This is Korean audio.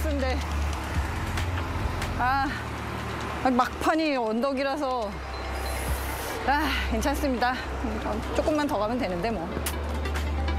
코스인데 막판이 언덕이라서 괜찮습니다. 조금만 더 가면 되는데 뭐.